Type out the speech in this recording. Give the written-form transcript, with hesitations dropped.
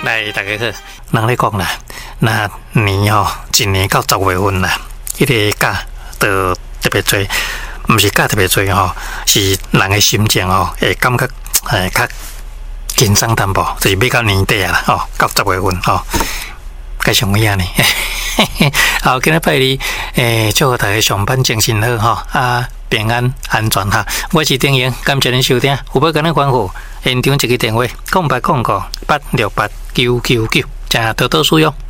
来，大家好，人咧讲啦，那年吼，一年到10月份啦，迄个假就特别多，毋是假特别多吼，是人的心情吼，会感觉较紧张淡薄，就是要到年底啊啦，吼，到10月份吼，该上个样呢。好，今日拜你，祝大家上班精神好吼，啊，平安安全哈。我是丁英，感谢您收听。有要跟咱关乎，现场一个电话：0809868999，请多多使用。